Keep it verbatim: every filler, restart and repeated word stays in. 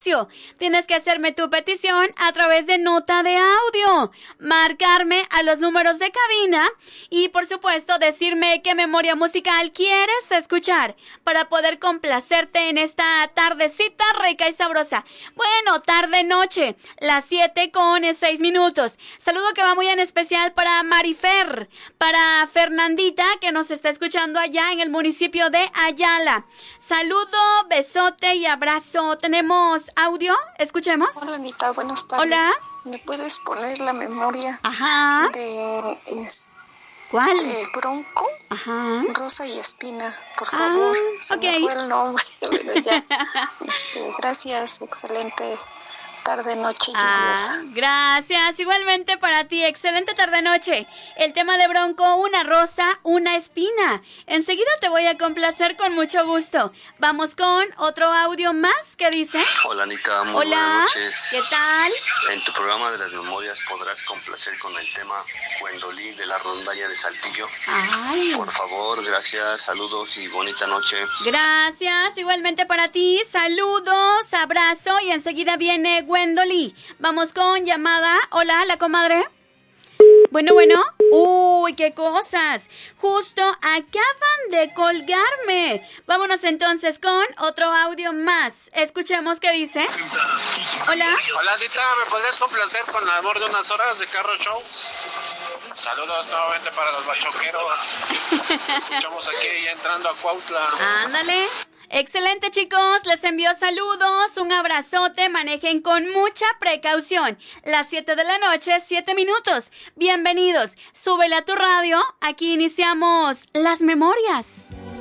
Tienes que hacerme tu petición a través de nota de audio, marcarme a los números de cabina y por supuesto decirme qué memoria musical quieres escuchar para poder complacerte en esta tardecita rica y sabrosa. Bueno, tarde noche, las siete con seis minutos. Saludo que va muy en especial para Marifer, para Fernandita que nos está escuchando allá en el municipio de Ayala. Saludo, besote y abrazo. Tenemos audio, escuchemos. Hola Anita, buenas tardes. Hola. ¿Me puedes poner la memoria? Ajá. De es, ¿Cuál? De Bronco. Ajá. Rosa y Espina, por favor. Ah, Se okay. me fue el nombre, pero ya. este, gracias, excelente tarde, noche lluviosa. Ah, gracias, igualmente para ti, excelente tarde noche. El tema de Bronco, una rosa, una espina. Enseguida te voy a complacer con mucho gusto. Vamos con otro audio más, ¿qué dice? Hola Anita, muy Hola, buenas noches. ¿qué tal? En tu programa de las memorias podrás complacer con el tema Gwendolyn de la rondalla de Saltillo. Ay. Por favor, gracias, saludos y bonita noche. Gracias, igualmente para ti, saludos, abrazo y enseguida viene Gwendolyn. Vamos con llamada. Hola, la comadre. Bueno, bueno. Uy, qué cosas. Justo acaban de colgarme. Vámonos entonces con otro audio más. Escuchemos qué dice. Hola. Hola, Anita, ¿me podrías complacer con el amor de unas horas de Carro Show? Saludos nuevamente para los bachoqueros. Escuchamos aquí entrando a Cuautla. Ándale. Excelente, chicos, les envío saludos, un abrazote, manejen con mucha precaución. Las siete de la noche, siete minutos. Bienvenidos, súbele a tu radio, aquí iniciamos Las Memorias.